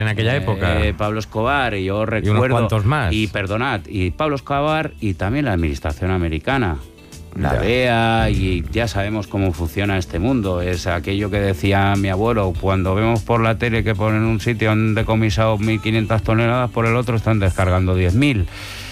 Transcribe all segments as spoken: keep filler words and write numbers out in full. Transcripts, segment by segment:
En aquella época. Eh, Pablo Escobar, y yo recuerdo... Y unos cuantos más. Y perdonad, y Pablo Escobar y también la administración americana. La D E A, y ya sabemos cómo funciona este mundo. Es aquello que decía mi abuelo: cuando vemos por la tele que por en un sitio han decomisado mil quinientas toneladas, por el otro están descargando diez mil.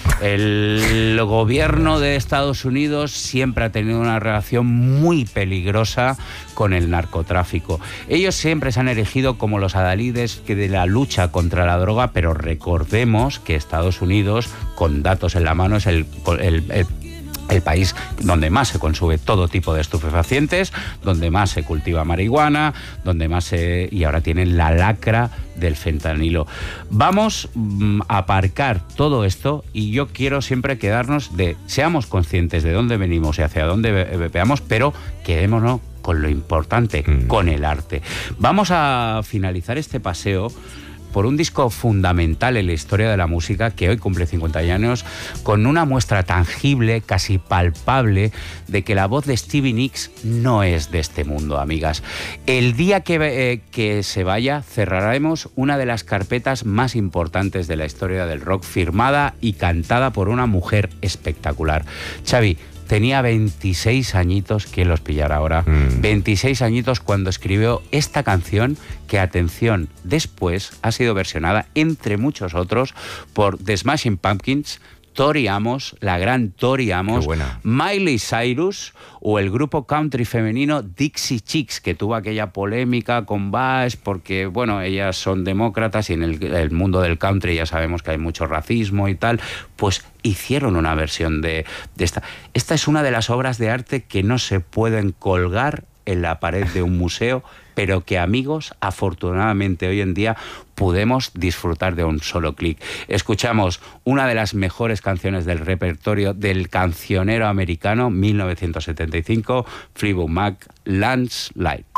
El gobierno de Estados Unidos siempre ha tenido una relación muy peligrosa con el narcotráfico. Ellos siempre se han erigido como los adalides de la lucha contra la droga, pero recordemos que Estados Unidos, con datos en la mano, es el, el, el el país donde más se consume todo tipo de estupefacientes, donde más se cultiva marihuana, donde más se... y ahora tienen la lacra del fentanilo. Vamos mm, a aparcar todo esto, y yo quiero siempre quedarnos de... seamos conscientes de dónde venimos y hacia dónde ve veamos, pero quedémonos con lo importante, mm. con el arte. Vamos a finalizar este paseo por un disco fundamental en la historia de la música, que hoy cumple cincuenta años, con una muestra tangible, casi palpable, de que la voz de Stevie Nicks no es de este mundo, amigas. El día que, eh, que se vaya, cerraremos una de las carpetas más importantes de la historia del rock, firmada y cantada por una mujer espectacular. Xavi, tenía veintiséis añitos, ¿quién los pillará ahora? Mm. veintiséis añitos cuando escribió esta canción, que, atención, después ha sido versionada, entre muchos otros, por The Smashing Pumpkins, Tori Amos, la gran Tori Amos, Miley Cyrus o el grupo country femenino Dixie Chicks, que tuvo aquella polémica con Bash porque, bueno, ellas son demócratas y en el, el mundo del country ya sabemos que hay mucho racismo y tal. Pues hicieron una versión de, de esta. Esta es una de las obras de arte que no se pueden colgar en la pared de un museo, pero que, amigos, afortunadamente hoy en día podemos disfrutar de un solo clic. Escuchamos una de las mejores canciones del repertorio del cancionero americano, mil novecientos setenta y cinco, Fleetwood Mac, Landslide.